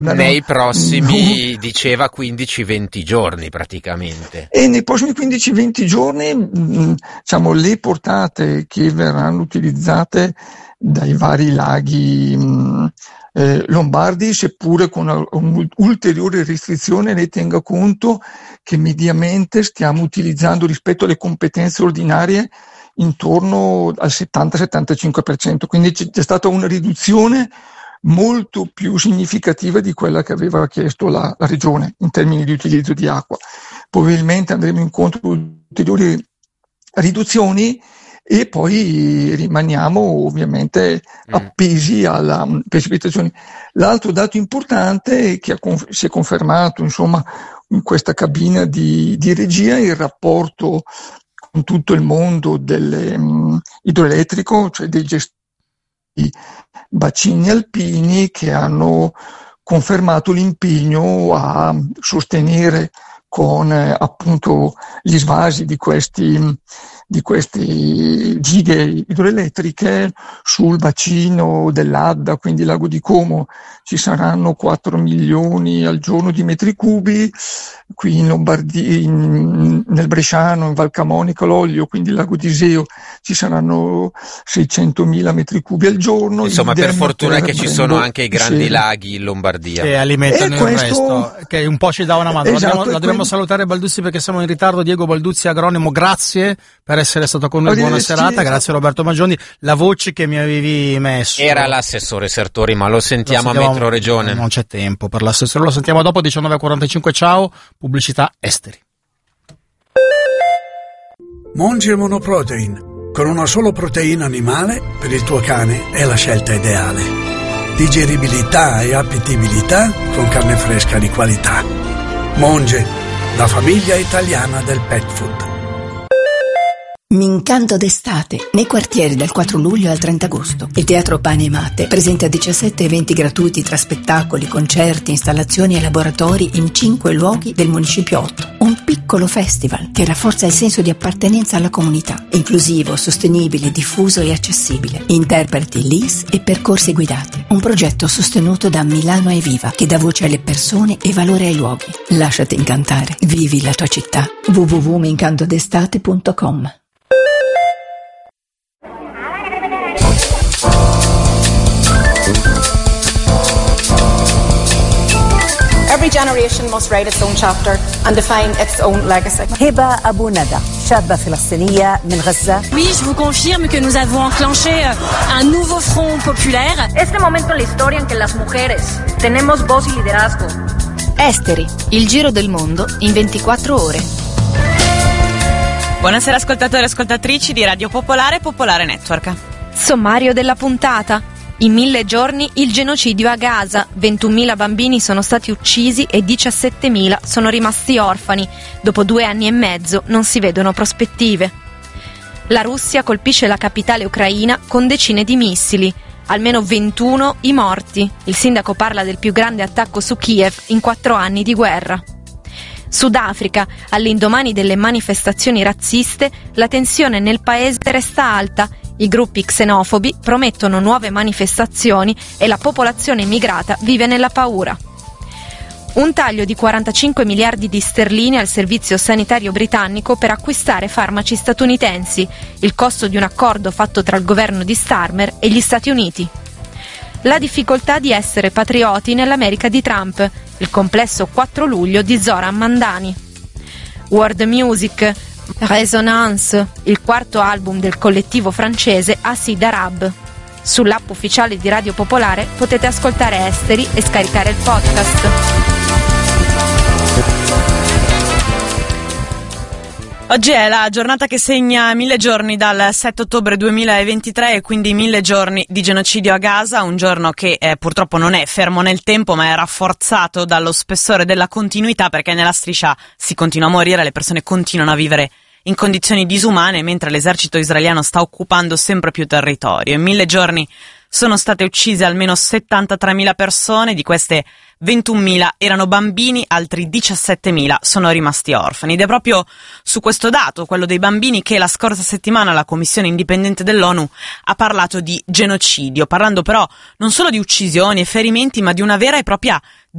Nei prossimi, diceva 15-20 giorni praticamente. E nei prossimi 15-20 giorni, diciamo, le portate che verranno utilizzate dai vari laghi lombardi, seppure con un'ulteriore restrizione, ne tenga conto che mediamente stiamo utilizzando rispetto alle competenze ordinarie intorno al 70-75%, quindi c'è stata una riduzione molto più significativa di quella che aveva chiesto la Regione in termini di utilizzo di acqua. Probabilmente andremo incontro a ulteriori riduzioni e poi rimaniamo ovviamente appesi alla precipitazione. L'altro dato importante che si è confermato, insomma, in questa cabina di regia, è il rapporto con tutto il mondo dell'idroelettrico, cioè dei gestori bacini alpini, che hanno confermato l'impegno a sostenere con appunto gli svasi di questi dighe idroelettriche sul bacino dell'Adda, quindi Lago di Como. Ci saranno 4 milioni al giorno di metri cubi, qui in Lombardia, nel Bresciano, in Val Camonica l'Olio, quindi il Lago di Iseo, ci saranno 600.000 metri cubi al giorno. Insomma, per fortuna che ci sono anche i grandi laghi in Lombardia che alimentano il resto, che un po' ci dà una mano. Esatto, la dobbiamo salutare Balduzzi perché siamo in ritardo. Diego Balduzzi, agronomo, grazie per essere stato con noi, buona serata. Grazie Roberto Maggioni. La voce che mi avevi messo era l'assessore Sertori, ma lo sentiamo a Metro Regione. Non c'è tempo per l'assessore, lo sentiamo dopo 19:45. Ciao, pubblicità esteri. Monge Monoprotein, con una solo proteina animale per il tuo cane è la scelta ideale. Digeribilità e appetibilità con carne fresca di qualità. Monge, la famiglia italiana del pet food. M'incanto d'estate, nei quartieri dal 4 luglio al 30 agosto. Il Teatro Pane e Mate presenta 17 eventi gratuiti tra spettacoli, concerti, installazioni e laboratori in 5 luoghi del Municipio 8. Un piccolo festival che rafforza il senso di appartenenza alla comunità. Inclusivo, sostenibile, diffuso e accessibile. Interpreti LIS e percorsi guidati. Un progetto sostenuto da Milano e Viva che dà voce alle persone e valore ai luoghi. Lasciati incantare. Vivi la tua città. www.mincantodestate.com. Every generation must write its own chapter and define its own legacy. هبة أبو ندى شابة فلسطينية من غزة. Oui, je vous confirme que nous avons enclenché un nouveau front populaire. Este momento en la historia en que las mujeres tenemos voz y liderazgo. Esteri, il giro del mondo in 24 ore. Buonasera ascoltatori e ascoltatrici di Radio Popolare e Popolare Network. Sommario della puntata. In 1000 giorni il genocidio a Gaza, 21.000 bambini sono stati uccisi e 17.000 sono rimasti orfani. Dopo 2 anni e mezzo non si vedono prospettive. La Russia colpisce la capitale ucraina con decine di missili. Almeno 21 i morti. Il sindaco parla del più grande attacco su Kiev in 4 anni di guerra. Sudafrica, all'indomani delle manifestazioni razziste, la tensione nel paese resta alta. I gruppi xenofobi promettono nuove manifestazioni e la popolazione immigrata vive nella paura. Un taglio di 45 miliardi di sterline al servizio sanitario britannico per acquistare farmaci statunitensi, il costo di un accordo fatto tra il governo di Starmer e gli Stati Uniti. La difficoltà di essere patrioti nell'America di Trump, il complesso 4 luglio di Zoran Mandani. World Music, Resonance, il 4º album del collettivo francese Acid Arab. Sull'app ufficiale di Radio Popolare potete ascoltare Esteri e scaricare il podcast. Oggi è la giornata che segna 1000 giorni dal 7 ottobre 2023 e quindi 1000 giorni di genocidio a Gaza, un giorno che purtroppo non è fermo nel tempo ma è rafforzato dallo spessore della continuità, perché nella striscia si continua a morire, le persone continuano a vivere in condizioni disumane mentre l'esercito israeliano sta occupando sempre più territorio. In 1000 giorni sono state uccise almeno 73.000 persone, di queste 21.000 erano bambini, altri 17.000 sono rimasti orfani. Ed è proprio su questo dato, quello dei bambini, che la scorsa settimana la Commissione indipendente dell'ONU ha parlato di genocidio, parlando però non solo di uccisioni e ferimenti, ma di una vera e propria